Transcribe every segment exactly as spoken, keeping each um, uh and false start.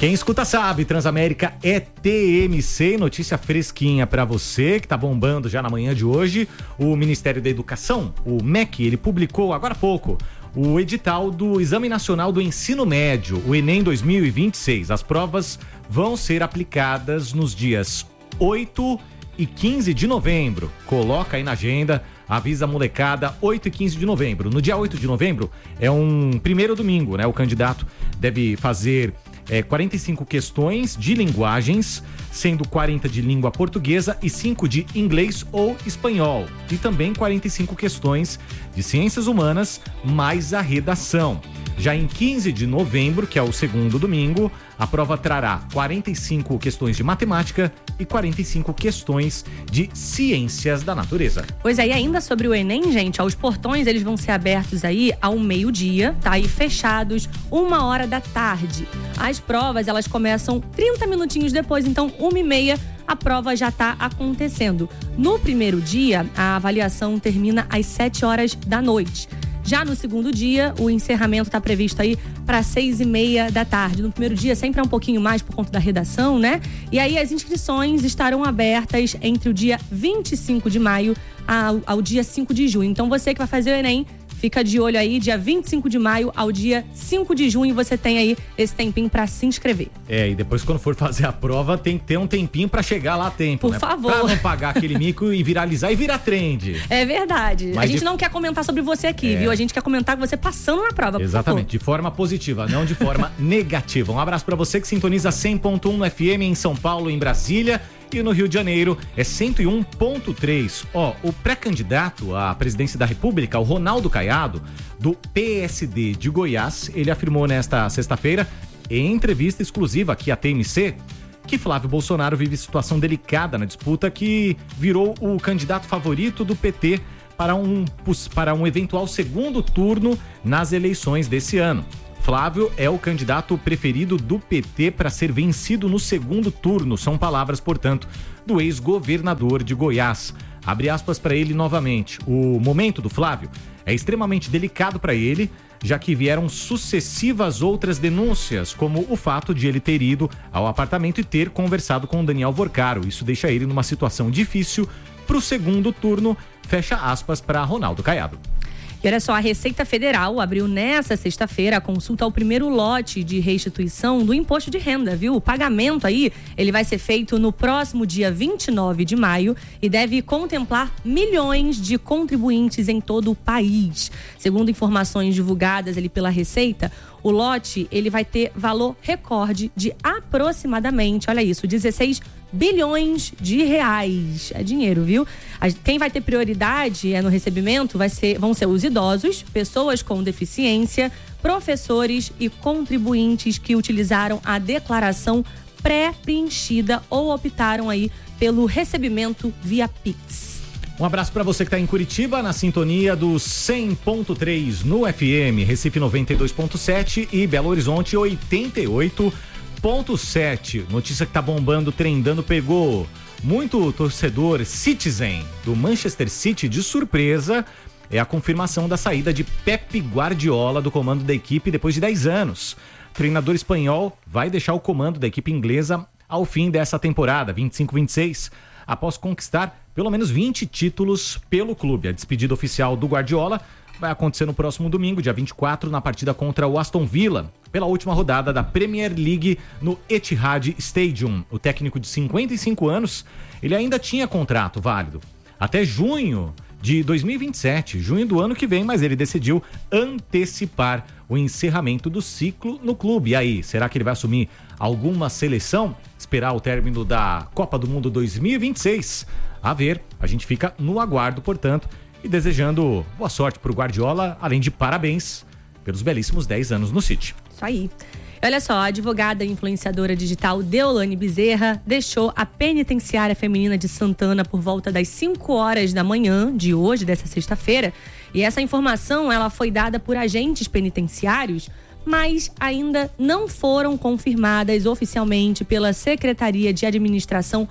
Quem escuta sabe, Transamérica é T M C, notícia fresquinha pra você, que tá bombando já na manhã de hoje. O Ministério da Educação, o M E C, ele publicou agora há pouco o edital do Exame Nacional do Ensino Médio, o Enem dois mil e vinte e seis. As provas vão ser aplicadas nos dias oito e quinze de novembro. Coloca aí na agenda, avisa a molecada, oito e quinze de novembro. No dia oito de novembro é um primeiro domingo, né? O candidato deve fazer é, quarenta e cinco questões de linguagens, sendo quarenta de língua portuguesa e cinco de inglês ou espanhol. E também quarenta e cinco questões de ciências humanas, mais a redação. Já em quinze de novembro, que é o segundo domingo, a prova trará quarenta e cinco questões de matemática e quarenta e cinco questões de ciências da natureza. Pois é, e ainda sobre o Enem, gente, ó, os portões eles vão ser abertos aí ao meio-dia, tá? E fechados uma hora da tarde. As provas, elas começam trinta minutinhos depois, então uma e meia a prova já tá acontecendo. No primeiro dia, a avaliação termina às sete horas da noite. Já no segundo dia, o encerramento está previsto aí para seis e meia da tarde. No primeiro dia sempre é um pouquinho mais por conta da redação, né? E aí as inscrições estarão abertas entre o dia vinte e cinco de maio ao, ao dia cinco de junho. Então você que vai fazer o Enem, fica de olho aí, dia vinte e cinco de maio ao dia cinco de junho, você tem aí esse tempinho pra se inscrever. É, e depois quando for fazer a prova, tem que ter um tempinho pra chegar lá a tempo, Por né? favor. Pra não pagar aquele mico e viralizar e virar trend. É verdade. Mas a gente de... não quer comentar sobre você aqui, é. viu? A gente quer comentar com você passando na prova, por Exatamente, favor. de forma positiva, não de forma negativa. Um abraço pra você que sintoniza cem ponto um no F M em São Paulo, em Brasília. E no Rio de Janeiro é cento e um ponto três. Ó, o pré-candidato à presidência da República, o Ronaldo Caiado, do P S D de Goiás, ele afirmou nesta sexta-feira, em entrevista exclusiva aqui à T M C, que Flávio Bolsonaro vive situação delicada na disputa que virou o candidato favorito do P T para um, para um eventual segundo turno nas eleições desse ano. Flávio é o candidato preferido do P T para ser vencido no segundo turno. São palavras, portanto, do ex-governador de Goiás. Abre aspas para ele novamente. O momento do Flávio é extremamente delicado para ele, já que vieram sucessivas outras denúncias, como o fato de ele ter ido ao apartamento e ter conversado com o Daniel Vorcaro. Isso deixa ele numa situação difícil para o segundo turno. Fecha aspas para Ronaldo Caiado. E olha só, a Receita Federal abriu nessa sexta-feira a consulta ao primeiro lote de restituição do imposto de renda, viu? O pagamento aí, ele vai ser feito no próximo dia vinte e nove de maio e deve contemplar milhões de contribuintes em todo o país. Segundo informações divulgadas ali pela Receita, o lote, ele vai ter valor recorde de aproximadamente, olha isso, dezesseis bilhões de reais. É dinheiro, viu? Quem vai ter prioridade é no recebimento vai ser, vão ser os idosos, pessoas com deficiência, professores e contribuintes que utilizaram a declaração pré-preenchida ou optaram aí pelo recebimento via Pix. Um abraço para você que está em Curitiba, na sintonia do cem ponto três no F M, Recife noventa e dois ponto sete e Belo Horizonte oitenta e oito ponto sete. Notícia que tá bombando, trendando, pegou muito torcedor Citizen do Manchester City de surpresa. É a confirmação da saída de Pep Guardiola do comando da equipe depois de dez anos. O treinador espanhol vai deixar o comando da equipe inglesa ao fim dessa temporada, vinte e cinco vinte e seis, após conquistar pelo menos vinte títulos pelo clube. A despedida oficial do Guardiola vai acontecer no próximo domingo, dia vinte e quatro, na partida contra o Aston Villa, pela última rodada da Premier League no Etihad Stadium. O técnico de cinquenta e cinco anos, ele ainda tinha contrato válido até junho de dois mil e vinte e sete, junho do ano que vem, mas ele decidiu antecipar o encerramento do ciclo no clube. E aí, será que ele vai assumir alguma seleção? Esperar o término da Copa do Mundo dois mil e vinte e seis? A ver, a gente fica no aguardo, portanto, e desejando boa sorte pro Guardiola, além de parabéns pelos belíssimos dez anos no City. Isso aí. Olha só, a advogada e influenciadora digital Deolane Bezerra deixou a penitenciária feminina de Santana por volta das cinco horas da manhã de hoje, dessa sexta-feira. E essa informação, ela foi dada por agentes penitenciários, mas ainda não foram confirmadas oficialmente pela Secretaria de Administração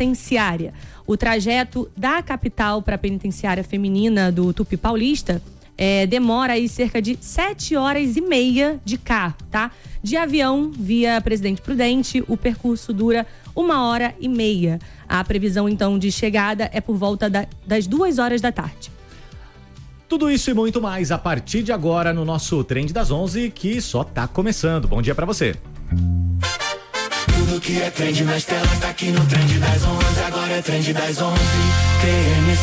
Penitenciária. O trajeto da capital para a penitenciária feminina do Tupi Paulista é, demora aí cerca de sete horas e meia de carro, tá? De avião, via Presidente Prudente, o percurso dura uma hora e meia. A previsão, então, de chegada é por volta da, das duas horas da tarde. Tudo isso e muito mais a partir de agora no nosso Trend das onze, que só tá começando. Bom dia pra você. Tudo que é trend nas telas tá aqui no Trend das onze. Agora é Trend das onze, T M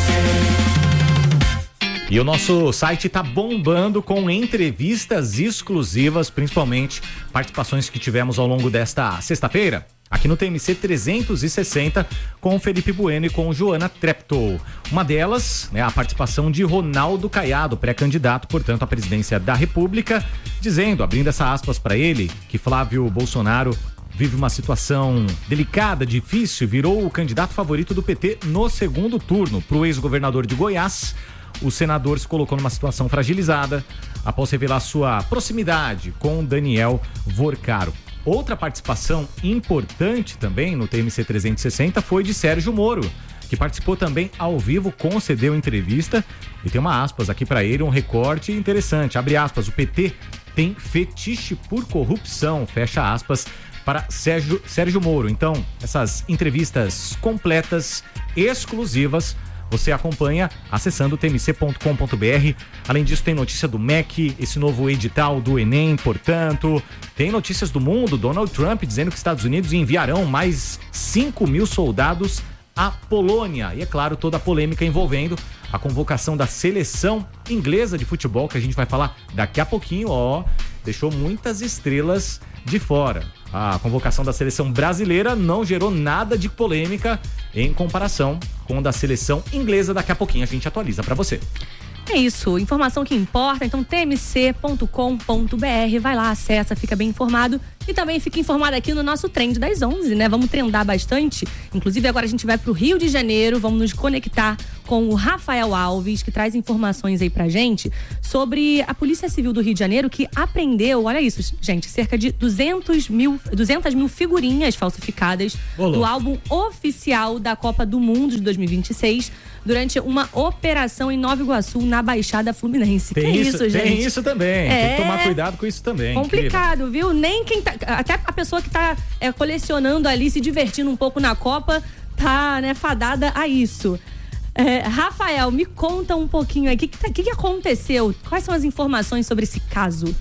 C. E o nosso site tá bombando com entrevistas exclusivas, principalmente participações que tivemos ao longo desta sexta-feira, aqui no T M C trezentos e sessenta, com o Felipe Bueno e com Joana Treptow. Uma delas, né, a participação de Ronaldo Caiado, pré-candidato, portanto, à presidência da República, dizendo, abrindo essa aspas para ele, que Flávio Bolsonaro vive uma situação delicada, difícil, virou o candidato favorito do P T no segundo turno. Para o ex-governador de Goiás, o senador se colocou numa situação fragilizada após revelar sua proximidade com Daniel Vorcaro. Outra participação importante também no T M C trezentos e sessenta foi de Sérgio Moro, que participou também ao vivo, concedeu entrevista e tem uma aspas aqui para ele, um recorte interessante, abre aspas, o P T tem fetiche por corrupção, fecha aspas, para Sérgio, Sérgio Moro. Então, essas entrevistas completas, exclusivas, você acompanha acessando t m c ponto com ponto b r. Além disso, tem notícia do M E C, esse novo edital do Enem, portanto. Tem notícias do mundo, Donald Trump dizendo que Estados Unidos enviarão mais cinco mil soldados à Polônia. E, é claro, toda a polêmica envolvendo a convocação da seleção inglesa de futebol, que a gente vai falar daqui a pouquinho, ó. Deixou muitas estrelas de fora. A convocação da seleção brasileira não gerou nada de polêmica em comparação com a da seleção inglesa. Daqui a pouquinho a gente atualiza para você. É isso, informação que importa, então t m c ponto com ponto b r, vai lá, acessa, fica bem informado e também fica informado aqui no nosso Trend das onze, né? Vamos trendar bastante, inclusive agora a gente vai pro Rio de Janeiro, vamos nos conectar com o Rafael Alves, que traz informações aí pra gente sobre a Polícia Civil do Rio de Janeiro, que apreendeu, olha isso, gente, cerca de duzentas mil figurinhas falsificadas Olô. do álbum oficial da Copa do Mundo de dois mil e vinte e seis, durante uma operação em Nova Iguaçu, na Baixada Fluminense. Tem que isso, isso, gente? Tem isso também. É... Tem que tomar cuidado com isso também. Complicado, incrível. Viu? Nem quem tá... Até a pessoa que tá é, colecionando ali, se divertindo um pouco na Copa, tá, né, fadada a isso. É, Rafael, me conta um pouquinho aí. O que, que, que aconteceu? Quais são as informações sobre esse caso?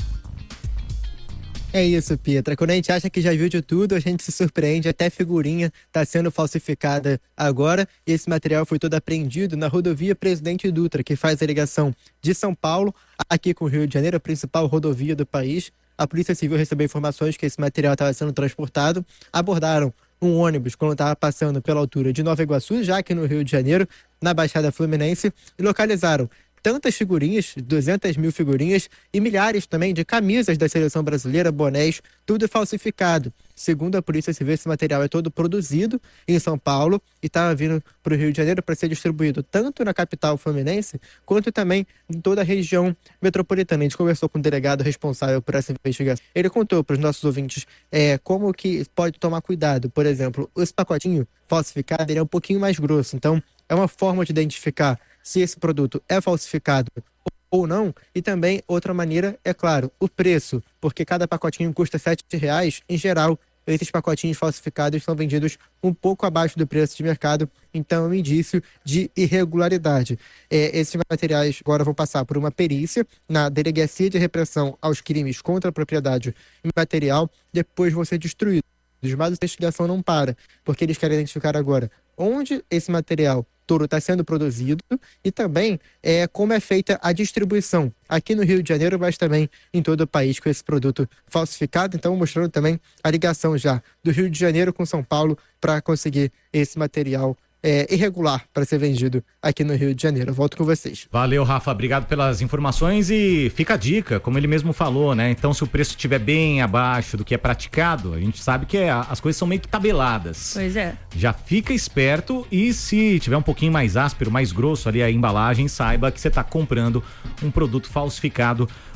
É isso, Pietra. Quando a gente acha que já viu de tudo, a gente se surpreende. Até figurinha está sendo falsificada agora. E esse material foi todo apreendido na rodovia Presidente Dutra, que faz a ligação de São Paulo aqui com o Rio de Janeiro, a principal rodovia do país. A Polícia Civil recebeu informações que esse material estava sendo transportado. Abordaram um ônibus quando estava passando pela altura de Nova Iguaçu, já aqui no Rio de Janeiro, na Baixada Fluminense, e localizaram tantas figurinhas, duzentas mil figurinhas e milhares também de camisas da seleção brasileira, bonés, tudo falsificado. Segundo a Polícia Civil, esse material é todo produzido em São Paulo e estava vindo para o Rio de Janeiro para ser distribuído tanto na capital fluminense quanto também em toda a região metropolitana. A gente conversou com o delegado responsável por essa investigação. Ele contou para os nossos ouvintes é, como que pode tomar cuidado. Por exemplo, esse pacotinho falsificado ele é um pouquinho mais grosso, então é uma forma de identificar se esse produto é falsificado ou não. E também, outra maneira, é claro, o preço, porque cada pacotinho custa sete reais. Em geral, esses pacotinhos falsificados são vendidos um pouco abaixo do preço de mercado, então é um indício de irregularidade. É, esses materiais agora vão passar por uma perícia na Delegacia de Repressão aos Crimes contra a Propriedade Imaterial, depois vão ser destruídos. Mas a investigação não para, porque eles querem identificar agora onde esse material todo está sendo produzido e também é, como é feita a distribuição aqui no Rio de Janeiro, mas também em todo o país com esse produto falsificado. Então, mostrando também a ligação já do Rio de Janeiro com São Paulo para conseguir esse material É, irregular para ser vendido aqui no Rio de Janeiro. Eu volto com vocês. Valeu, Rafa. Obrigado pelas informações e fica a dica, como ele mesmo falou, né? Então, se o preço estiver bem abaixo do que é praticado, a gente sabe que é, as coisas são meio que tabeladas. Pois é. Já fica esperto e se tiver um pouquinho mais áspero, mais grosso ali a embalagem, saiba que você está comprando um produto falsificado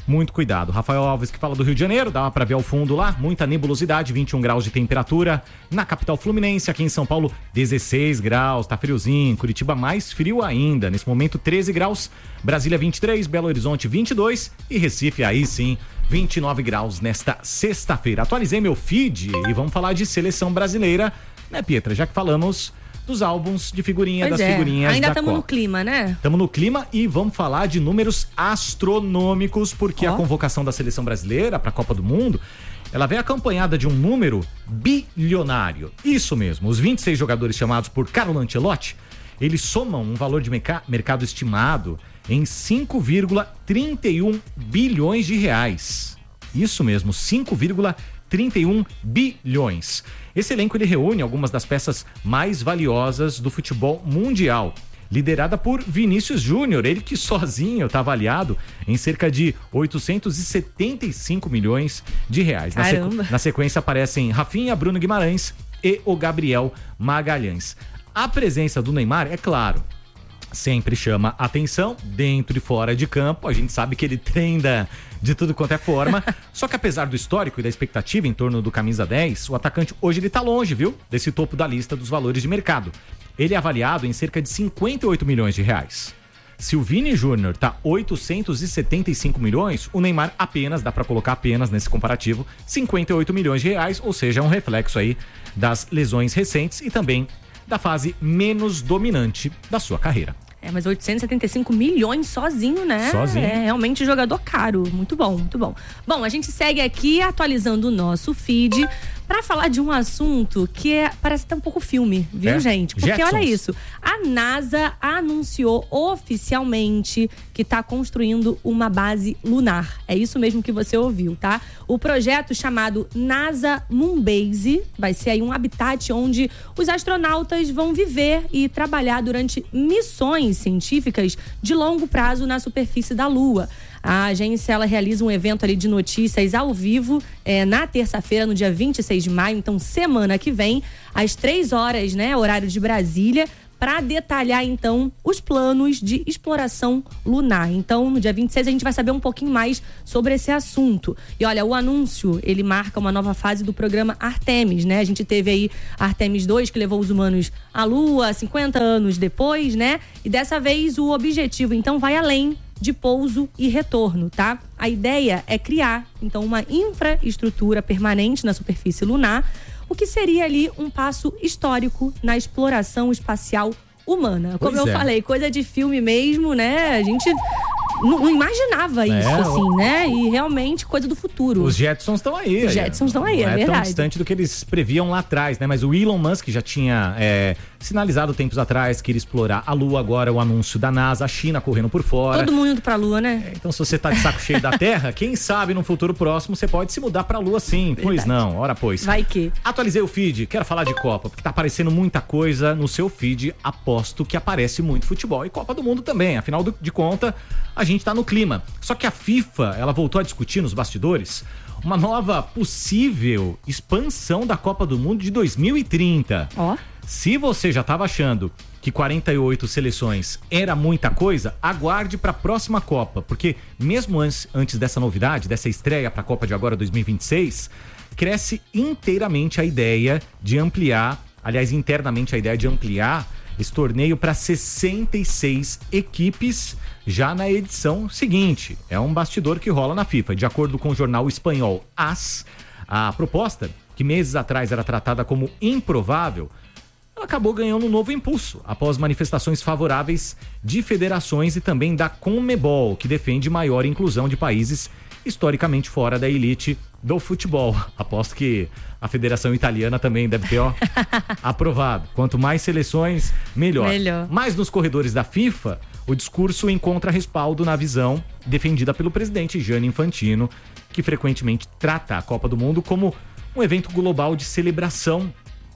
muito cuidado. Rafael Alves que fala do Rio de Janeiro, dá pra ver ao fundo lá, muita nebulosidade, vinte e um graus de temperatura. Na capital fluminense, aqui em São Paulo, dezesseis graus, tá friozinho. Curitiba mais frio ainda, nesse momento treze graus. Brasília vinte e três, Belo Horizonte vinte e dois e Recife aí sim, vinte e nove graus nesta sexta-feira. Atualizei meu feed e vamos falar de seleção brasileira, né, Pietra? Já que falamos dos álbuns de figurinha, pois das é. figurinhas Ainda da estamos Copa. no clima, né? Estamos no clima e vamos falar de números astronômicos, porque oh. a convocação da seleção brasileira para a Copa do Mundo, ela vem acompanhada de um número bilionário. Isso mesmo, os vinte e seis jogadores chamados por Carlo Ancelotti, eles somam um valor de merc- mercado estimado em cinco vírgula trinta e um bilhões de reais. Isso mesmo, cinco vírgula trinta e um bilhões. Esse elenco ele reúne algumas das peças mais valiosas do futebol mundial, liderada por Vinícius Júnior, ele que sozinho está avaliado em cerca de oitocentos e setenta e cinco milhões de reais. Na, sequ... Na sequência aparecem Rafinha, Bruno Guimarães e o Gabriel Magalhães. A presença do Neymar, é claro, sempre chama atenção, dentro e fora de campo. A gente sabe que ele treina de tudo quanto é forma. Só que apesar do histórico e da expectativa em torno do camisa dez, o atacante hoje ele tá longe, viu? Desse topo da lista dos valores de mercado. Ele é avaliado em cerca de cinquenta e oito milhões de reais. Se o Vini Júnior tá oitocentos e setenta e cinco milhões, o Neymar apenas, dá pra colocar apenas nesse comparativo, cinquenta e oito milhões de reais, ou seja, é um reflexo aí das lesões recentes e também da fase menos dominante da sua carreira. É, mas oitocentos e setenta e cinco milhões sozinho, né? Sozinho. É realmente jogador caro. Muito bom, muito bom. Bom, a gente segue aqui atualizando o nosso feed para falar de um assunto que é, parece até um pouco filme, viu, é? gente? Porque Jetsons. olha isso, a NASA anunciou oficialmente que está construindo uma base lunar. É isso mesmo que você ouviu, tá? O projeto chamado NASA Moonbase vai ser aí um habitat onde os astronautas vão viver e trabalhar durante missões científicas de longo prazo na superfície da Lua. A agência ela realiza um evento ali de notícias ao vivo é, na terça-feira, no dia vinte e seis de maio, então semana que vem, às três horas, né, horário de Brasília, para detalhar então os planos de exploração lunar. Então, no dia vinte e seis a gente vai saber um pouquinho mais sobre esse assunto. E olha, o anúncio, ele marca uma nova fase do programa Artemis, né? A gente teve aí Artemis dois, que levou os humanos à Lua cinquenta anos depois, né? E dessa vez o objetivo, então, vai além de pouso e retorno, tá? A ideia é criar, então, uma infraestrutura permanente na superfície lunar, o que seria ali um passo histórico na exploração espacial humana. Como Pois eu é. falei, coisa de filme mesmo, né? A gente não, não imaginava isso, É, assim, né? E realmente coisa do futuro. Os Jetsons estão aí. Os Jetsons estão aí, não é é tão verdade. distante do que eles previam lá atrás, né? Mas o Elon Musk já tinha é, sinalizado tempos atrás que iria explorar a Lua. Agora o anúncio da NASA, a China correndo por fora. Todo mundo indo pra Lua, né? Então, se você tá de saco cheio da Terra, quem sabe no futuro próximo você pode se mudar pra Lua sim. Verdade. Pois não, ora pois. Vai que. Atualizei o feed, quero falar de Copa, porque tá aparecendo muita coisa no seu feed, aposto que aparece muito futebol e Copa do Mundo também, afinal do- de conta, a gente tá no clima. Só que a FIFA, ela voltou a discutir nos bastidores uma nova possível expansão da Copa do Mundo de dois mil e trinta. Ó. Se você já estava achando que quarenta e oito seleções era muita coisa, aguarde para a próxima Copa, porque mesmo antes, antes dessa novidade, dessa estreia para a Copa de agora dois mil e vinte e seis, cresce inteiramente a ideia de ampliar, aliás, internamente a ideia de ampliar esse torneio para sessenta e seis equipes já na edição seguinte. É um bastidor que rola na FIFA. De acordo com o jornal espanhol AS, a proposta, que meses atrás era tratada como improvável, ela acabou ganhando um novo impulso após manifestações favoráveis de federações e também da CONMEBOL, que defende maior inclusão de países historicamente fora da elite do futebol. Aposto que a Federação Italiana também deve ter, ó, aprovado. Quanto mais seleções, melhor. Melhor. Mas nos corredores da FIFA, o discurso encontra respaldo na visão defendida pelo presidente Gianni Infantino, que frequentemente trata a Copa do Mundo como um evento global de celebração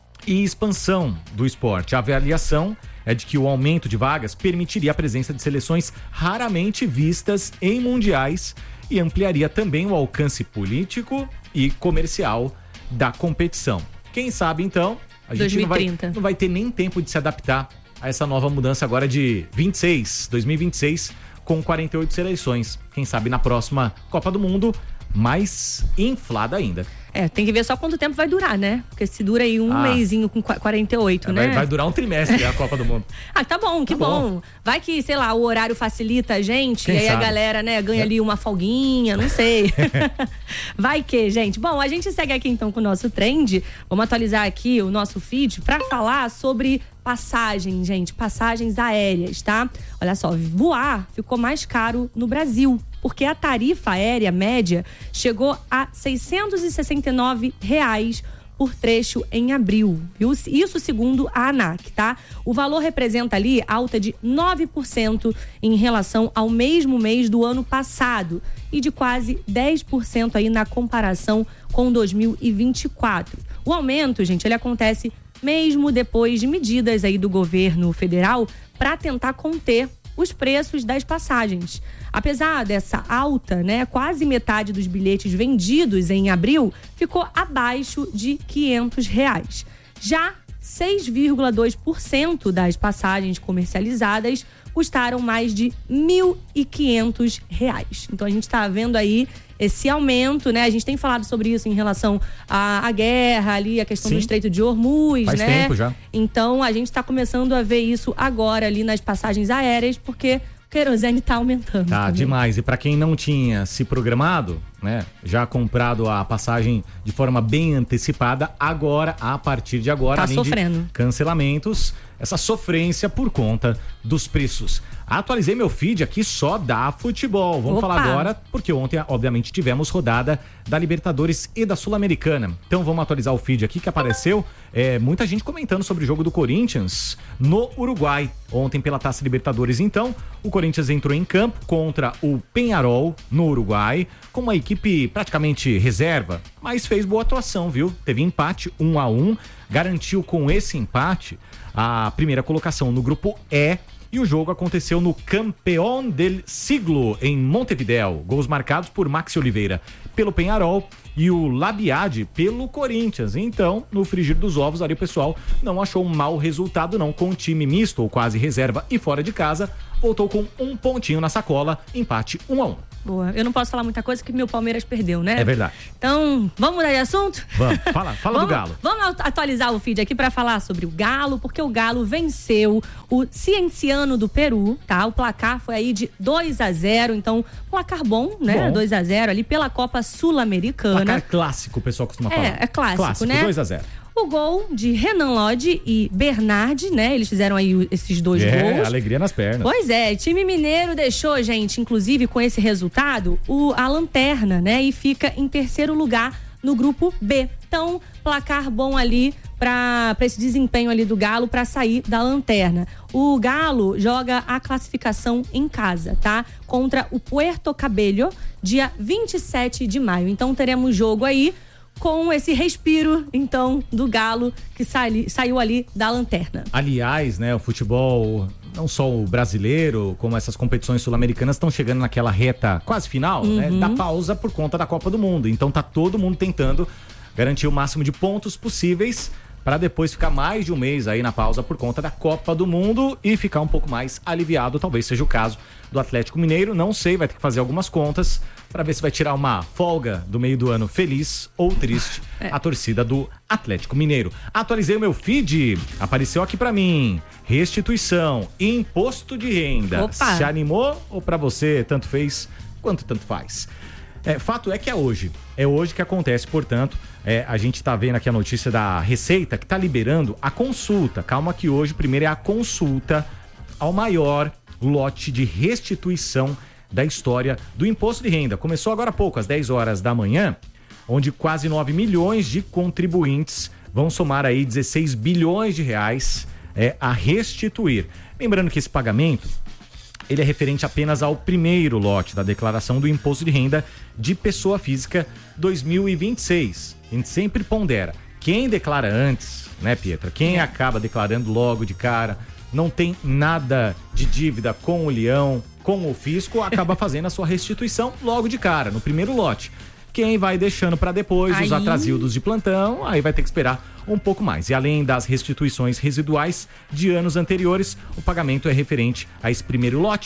e expansão do esporte. A avaliação é de que o aumento de vagas permitiria a presença de seleções raramente vistas em mundiais e ampliaria também o alcance político e comercial da competição. Quem sabe, então, a gente não vai, dois mil e trinta. não vai ter nem tempo de se adaptar a essa nova mudança agora de vinte e seis, dois mil e vinte e seis, com quarenta e oito seleções. Quem sabe na próxima Copa do Mundo, mais inflada ainda. É, tem que ver só quanto tempo vai durar, né? Porque se dura aí um ah, mêsinho com quarenta e oito, né? Vai, vai durar um trimestre a Copa do Mundo. Ah, tá bom, que tá bom. bom. Vai que, sei lá, o horário facilita a gente. Quem e aí sabe? A galera, né, ganha é. ali uma folguinha, não sei. Vai que, gente. Bom, a gente segue aqui então com o nosso trend. Vamos atualizar aqui o nosso feed pra falar sobre passagem, gente. Passagens aéreas, tá? Olha só, voar ficou mais caro no Brasil, porque a tarifa aérea média chegou a seiscentos e sessenta e nove reais por trecho em abril, viu? Isso segundo a ANAC, tá? O valor representa ali alta de nove por cento em relação ao mesmo mês do ano passado e de quase dez por cento aí na comparação com dois mil e vinte e quatro. O aumento, gente, ele acontece mesmo depois de medidas aí do governo federal para tentar conter os preços das passagens. Apesar dessa alta, né, quase metade dos bilhetes vendidos em abril ficou abaixo de quinhentos reais. Já seis vírgula dois por cento das passagens comercializadas custaram mais de mil e quinhentos reais. Então a gente está vendo aí esse aumento, né? A gente tem falado sobre isso em relação à, à guerra ali, a questão Sim. do Estreito de Hormuz, Faz né? tempo já. Então a gente está começando a ver isso agora ali nas passagens aéreas, porque o querosene tá aumentando. Tá também. demais. E para quem não tinha se programado, né, já comprado a passagem de forma bem antecipada, agora, a partir de agora, tá além sofrendo. de cancelamentos, essa sofrência por conta dos preços. Atualizei meu feed aqui só da futebol. Vamos Opa. falar agora, porque ontem, obviamente, tivemos rodada da Libertadores e da Sul-Americana. Então vamos atualizar o feed aqui que apareceu. É, muita gente comentando sobre o jogo do Corinthians no Uruguai. Ontem pela Taça Libertadores, então, o Corinthians entrou em campo contra o Peñarol no Uruguai, com uma equipe praticamente reserva, mas fez boa atuação, viu? Teve empate um a um, garantiu com esse empate a primeira colocação no grupo E, e o jogo aconteceu no Campeón del Siglo, em Montevidéu. Gols marcados por Maxi Oliveira pelo Peñarol e o Labiade pelo Corinthians. Então, no frigir dos ovos, ali o pessoal não achou um mau resultado não, com o time misto ou quase reserva e fora de casa, voltou com um pontinho na sacola, empate um a um. Boa. Eu não posso falar muita coisa que meu Palmeiras perdeu, né? É verdade. Então, vamos mudar de assunto? Vamos, fala, fala vamos, do Galo. Vamos atualizar o feed aqui para falar sobre o Galo, porque o Galo venceu o Cienciano do Peru, tá? O placar foi aí de dois a zero, então, placar bom, né? Bom. dois a zero ali pela Copa Sul-Americana. Placar clássico, o pessoal costuma falar. É, é clássico, clássico, né? dois a zero. O gol de Renan Lodge e Bernardi, né? Eles fizeram aí esses dois é, gols. É, alegria nas pernas. Pois é, time mineiro deixou, gente, inclusive com esse resultado, o, a lanterna, né? E fica em terceiro lugar no grupo B. Então, placar bom ali para esse desempenho ali do Galo para sair da lanterna. O Galo joga a classificação em casa, tá? Contra o Puerto Cabello, dia vinte e sete de maio. Então, teremos jogo aí com esse respiro, então, do Galo que sai, saiu ali da lanterna. Aliás, né, o futebol, não só o brasileiro, como essas competições sul-americanas estão chegando naquela reta quase final, uhum. né, da pausa por conta da Copa do Mundo. Então tá todo mundo tentando garantir o máximo de pontos possíveis para depois ficar mais de um mês aí na pausa por conta da Copa do Mundo e ficar um pouco mais aliviado, talvez seja o caso do Atlético Mineiro, não sei, vai ter que fazer algumas contas para ver se vai tirar uma folga do meio do ano feliz ou triste é. a torcida do Atlético Mineiro. Atualizei o meu feed, apareceu aqui para mim, restituição, imposto de renda. Opa. Se animou ou para você tanto fez quanto tanto faz? É, fato é que é hoje, é hoje que acontece, portanto, é, a gente tá vendo aqui a notícia da Receita que tá liberando a consulta, calma que hoje primeiro é a consulta ao maior lote de restituição da história do imposto de renda. Começou agora há pouco, às dez horas da manhã, onde quase nove milhões de contribuintes vão somar aí dezesseis bilhões de reais é, a restituir. Lembrando que esse pagamento ele é referente apenas ao primeiro lote da declaração do imposto de renda de pessoa física dois mil e vinte e seis. A gente sempre pondera. Quem declara antes, né, Pietra? Quem acaba declarando logo de cara, não tem nada de dívida com o leão, com o fisco, acaba fazendo a sua restituição logo de cara, no primeiro lote. Quem vai deixando para depois, aí... os atrasildos de plantão, aí vai ter que esperar um pouco mais. E além das restituições residuais de anos anteriores, o pagamento é referente a esse primeiro lote,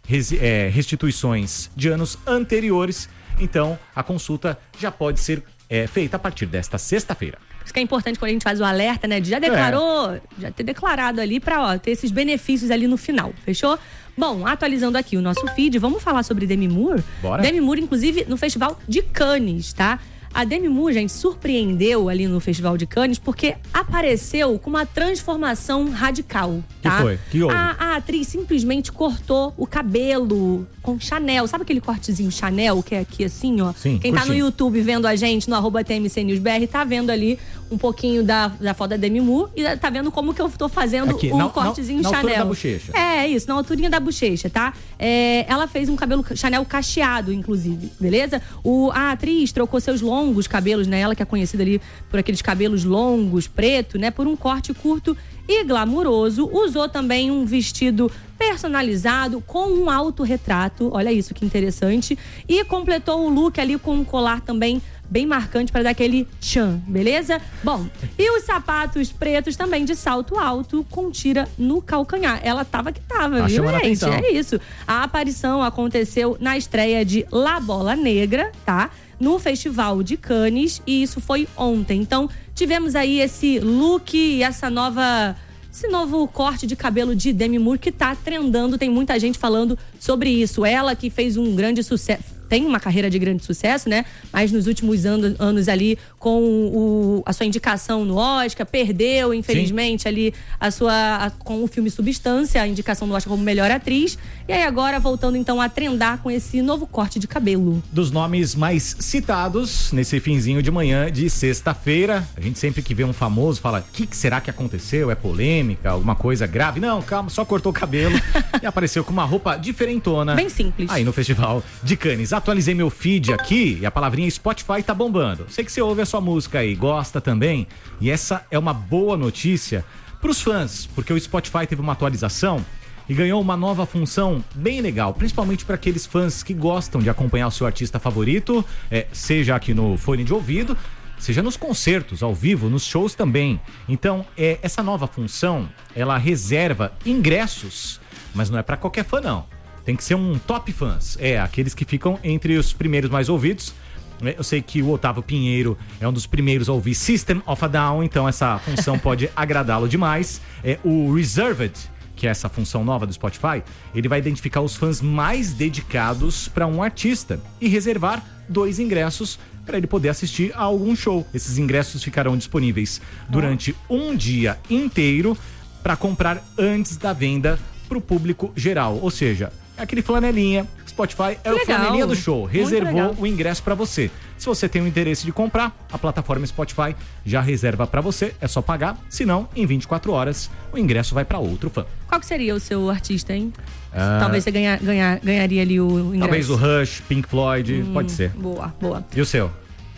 res, é, restituições de anos anteriores. Então, a consulta já pode ser é, feita a partir desta sexta-feira. Isso que é importante quando a gente faz o alerta, né? De já declarou, é. já ter declarado ali pra ó, ter esses benefícios ali no final, fechou? Bom, atualizando aqui o nosso feed, vamos falar sobre Demi Moore? Bora. Demi Moore, inclusive, no Festival de Cannes, tá? A Demi Moore, gente, surpreendeu ali no Festival de Cannes porque apareceu com uma transformação radical, tá? Que foi? Que houve? A, a atriz simplesmente cortou o cabelo com Chanel. Sabe aquele cortezinho Chanel que é aqui assim, ó? Sim, Quem tá curtinho. no YouTube vendo a gente, no arroba T M C News B R, tá vendo ali um pouquinho da, da foto da Demi Moore e tá vendo como que eu tô fazendo Aqui, o na- cortezinho na- na Chanel. altura da bochecha. É, isso, na alturinha da bochecha, tá? É, ela fez um cabelo Chanel cacheado, inclusive, beleza? O, a atriz trocou seus longos cabelos, né? Ela que é conhecida ali por aqueles cabelos longos, preto, né? Por um corte curto e glamuroso. Usou também um vestido personalizado com um autorretrato. Olha isso, que interessante. E completou o look ali com um colar também bem marcante para dar aquele tchan, beleza? Bom, e os sapatos pretos também de salto alto com tira no calcanhar. Ela tava que tava, Tá viu, chamando a gente? atenção. É isso. A aparição aconteceu na estreia de La Bola Negra, tá? No Festival de Cannes, e isso foi ontem. Então, tivemos aí esse look e essa nova... Esse novo corte de cabelo de Demi Moore que tá trendando, tem muita gente falando sobre isso. Ela que fez um grande sucesso, tem uma carreira de grande sucesso, né? Mas nos últimos anos, anos ali, com o, a sua indicação no Oscar, perdeu, infelizmente, Sim. ali a sua, a, com o filme Substância, a indicação do Oscar como melhor atriz. E aí agora, voltando então a trendar com esse novo corte de cabelo. Dos nomes mais citados nesse finzinho de manhã de sexta-feira, a gente sempre que vê um famoso fala, o que, que será que aconteceu? É polêmica? Alguma coisa grave? Não, calma, só cortou o cabelo e apareceu com uma roupa diferentona. Bem simples. Aí no Festival de Cannes. Atualizei meu feed aqui e a palavrinha Spotify tá bombando. Sei que você ouve a sua música aí, gosta também. E essa é uma boa notícia pros fãs, porque o Spotify teve uma atualização e ganhou uma nova função bem legal, principalmente para aqueles fãs que gostam de acompanhar o seu artista favorito, é, seja aqui no fone de ouvido, seja nos concertos, ao vivo, nos shows também. Então, é, essa nova função, ela reserva ingressos, mas não é para qualquer fã, não. Tem que ser um top fãs, é, aqueles que ficam entre os primeiros mais ouvidos. Eu sei que o Otávio Pinheiro é um dos primeiros a ouvir System of a Down, então essa função pode agradá-lo demais. É, o Reserved, que é essa função nova do Spotify, ele vai identificar os fãs mais dedicados para um artista e reservar dois ingressos para ele poder assistir a algum show. Esses ingressos ficarão disponíveis durante um dia inteiro para comprar antes da venda para o público geral, ou seja, aquele flanelinha, Spotify é o Legal. flanelinha do show, reservou legal. o ingresso para você. Se você tem o interesse de comprar, a plataforma Spotify já reserva para você, é só pagar, senão em vinte e quatro horas o ingresso vai para outro fã. Qual que seria o seu artista, hein? Ah. Talvez você ganha, ganha, ganharia ali o ingresso. Talvez o Rush, Pink Floyd, hum, pode ser. Boa, boa. E o seu?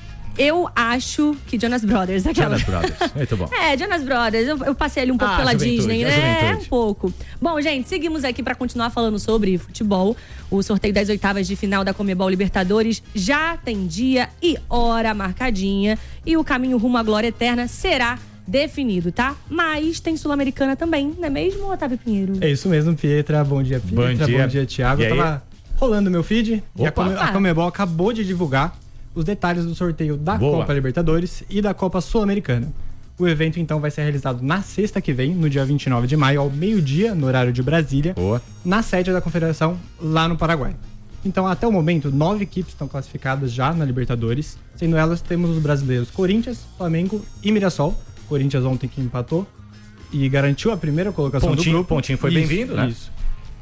Eu acho que Jonas Brothers, aquela. Jonas Brothers, muito bom. É, Jonas Brothers, eu, eu passei ali um pouco Ah, pela juventude, Disney, a né? juventude. Um pouco. Bom, gente, seguimos aqui pra continuar falando sobre futebol. O sorteio das oitavas de final da Conmebol Libertadores já tem dia e hora marcadinha e o caminho rumo à glória eterna será definido, tá? Mas tem Sul-Americana também, não é mesmo, Otávio Pinheiro? É isso mesmo, Pietra. Bom dia, Pietra. Bom dia. Bom dia, Thiago. E Eu tava rolando meu feed e a, Opa. Come, a Conmebol acabou de divulgar os detalhes do sorteio da Boa. Copa Libertadores e da Copa Sul-Americana. O evento, então, vai ser realizado na sexta que vem, no dia vinte e nove de maio, ao meio-dia, no horário de Brasília, Boa. na sede da Confederação, lá no Paraguai. Então, até o momento, nove equipes estão classificadas já na Libertadores, sendo elas, temos os brasileiros Corinthians, Flamengo e Mirassol. Corinthians ontem que empatou e garantiu a primeira colocação Pontinho, do grupo. Pontinho foi Isso, bem-vindo, né? Isso.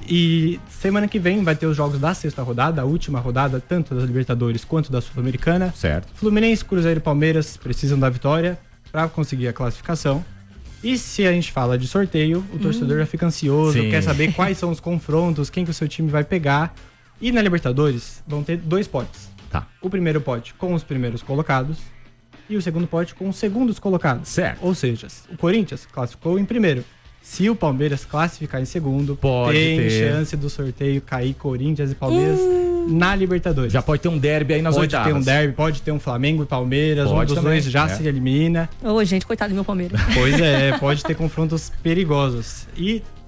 E semana que vem vai ter os jogos da sexta rodada, a última rodada, tanto da Libertadores quanto da Sul-Americana. Certo. Fluminense, Cruzeiro e Palmeiras precisam da vitória para conseguir a classificação. E se a gente fala de sorteio, o torcedor já fica ansioso, Sim. quer saber quais são os confrontos, quem que o seu time vai pegar. E na Libertadores vão ter dois potes. Tá. O primeiro pote com os primeiros colocados e o segundo pote com os segundos colocados. Certo. Ou seja, o Corinthians classificou em primeiro. Se o Palmeiras classificar em segundo, Pode tem ter. chance do sorteio cair Corinthians e Palmeiras na Libertadores. Já pode ter um derby aí nas pode oitavas. ter um derby, pode ter um Flamengo e Palmeiras, Pode um dos também, dois já é. se elimina. Ô, gente, coitado do meu Palmeiras. Pois é, pode ter confrontos perigosos. E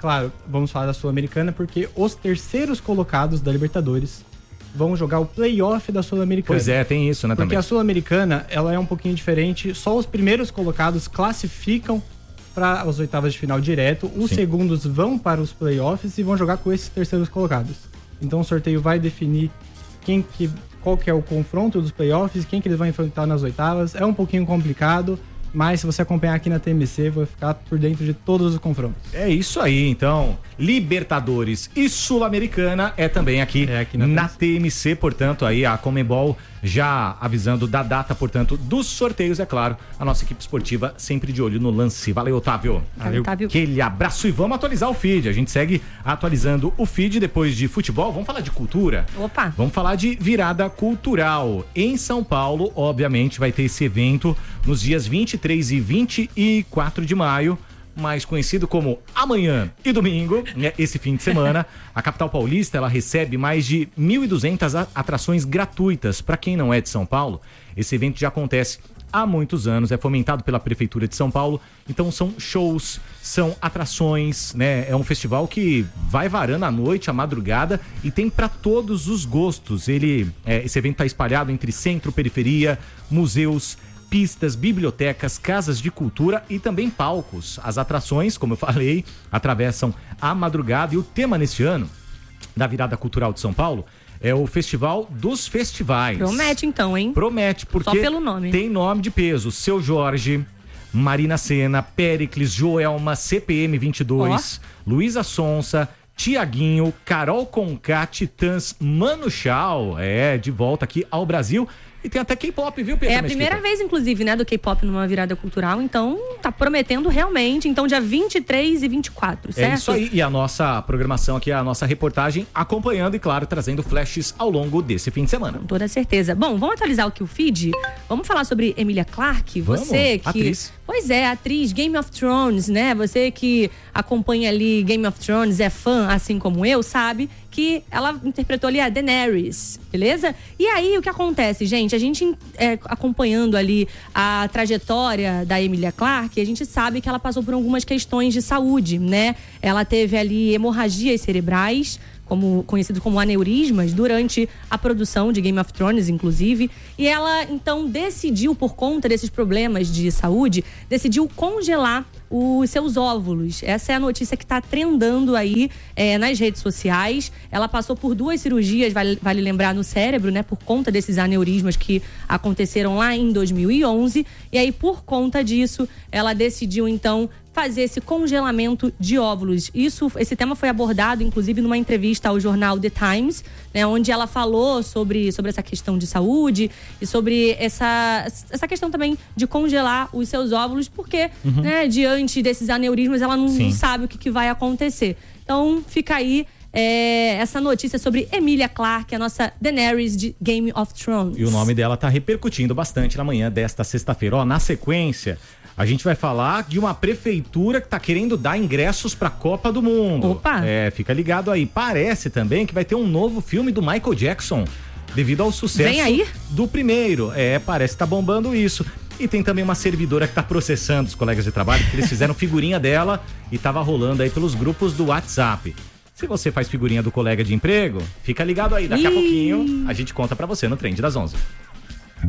claro, vamos falar da Sul-Americana, porque os terceiros colocados da Libertadores vão jogar o play-off da Sul-Americana. Pois é, tem isso, né, porque também. a Sul-Americana, ela é um pouquinho diferente, só os primeiros colocados classificam para as oitavas de final direto, os Sim. segundos vão para os play-offs e vão jogar com esses terceiros colocados. Então o sorteio vai definir quem que, qual que é o confronto dos play-offs, quem que eles vão enfrentar nas oitavas. É um pouquinho complicado, mas se você acompanhar aqui na T M C, vai ficar por dentro de todos os confrontos. É isso aí, então. Libertadores e Sul-Americana é também aqui, é aqui na, na T M C, portanto, aí a Conmebol já avisando da data, portanto, dos sorteios, é claro. A nossa equipe esportiva sempre de olho no lance. Valeu, Otávio. Valeu, Otávio. Aquele abraço e vamos atualizar o feed. A gente segue atualizando o feed depois de futebol. Vamos falar de cultura? Opa! Vamos falar de virada cultural. Em São Paulo, obviamente, vai ter esse evento nos dias vinte e três e vinte e quatro de maio, mais conhecido como amanhã e domingo, né? Esse fim de semana, a capital paulista, ela recebe mais de mil e duzentas atrações gratuitas. Para quem não é de São Paulo, esse evento já acontece há muitos anos, é fomentado pela Prefeitura de São Paulo, então são shows, são atrações, né? É um festival que vai varando a noite, a madrugada e tem para todos os gostos. Ele, é, esse evento está espalhado entre centro, periferia, museus, pistas, bibliotecas, casas de cultura e também palcos. As atrações, como eu falei, atravessam a madrugada e o tema neste ano da Virada Cultural de São Paulo é o Festival dos Festivais. Promete então, hein? Promete, porque só pelo nome. Tem nome de peso. Seu Jorge, Marina Sena, Péricles, Joelma, C P M vinte e dois, oh. Luísa Sonsa, Tiaguinho, Carol Conká, Titãs, Mano Chao, é, de volta aqui ao Brasil. E tem até K-pop, viu, Pedro? É a primeira vez, inclusive, né, do K-pop numa virada cultural, então tá prometendo realmente. Então, dia vinte e três e vinte e quatro, certo? É isso aí, e a nossa programação aqui, a nossa reportagem acompanhando e, claro, trazendo flashes ao longo desse fim de semana. Com toda certeza. Bom, vamos atualizar aqui o feed? Vamos falar sobre Emilia Clarke? Vamos, você que... atriz. Pois é, atriz Game of Thrones, né? Você que acompanha ali Game of Thrones, é fã, assim como eu, sabe que ela interpretou ali a Daenerys, beleza? E aí, o que acontece, gente? A gente é, acompanhando ali a trajetória da Emilia Clarke, a gente sabe que ela passou por algumas questões de saúde, né? Ela teve ali hemorragias cerebrais, como, conhecido como aneurismas, durante a produção de Game of Thrones, inclusive. E ela, então, decidiu, por conta desses problemas de saúde, decidiu congelar os seus óvulos. Essa é a notícia que está trendando aí é, nas redes sociais. Ela passou por duas cirurgias, vale, vale lembrar, no cérebro, né? Por conta desses aneurismas que aconteceram lá em dois mil e onze. E aí, por conta disso, ela decidiu, então, fazer esse congelamento de óvulos. Isso, esse tema foi abordado, inclusive, numa entrevista ao jornal The Times, né, onde ela falou sobre, sobre essa questão de saúde e sobre essa, essa questão também de congelar os seus óvulos, porque, uhum. né, diante desses aneurismas, ela não, não sabe o que, que vai acontecer. Então, fica aí é, essa notícia sobre Emilia Clarke, a nossa Daenerys de Game of Thrones. E o nome dela tá repercutindo bastante na manhã desta sexta-feira. Ó, na sequência, a gente vai falar de uma prefeitura que tá querendo dar ingressos pra Copa do Mundo. Opa! É, fica ligado aí. Parece também que vai ter um novo filme do Michael Jackson, devido ao sucesso Vem aí? do primeiro. É, parece que tá bombando isso. E tem também uma servidora que tá processando os colegas de trabalho, porque eles fizeram figurinha dela e tava rolando aí pelos grupos do WhatsApp. Se você faz figurinha do colega de emprego, fica ligado aí. Daqui a pouquinho a gente conta pra você no Trend das onze.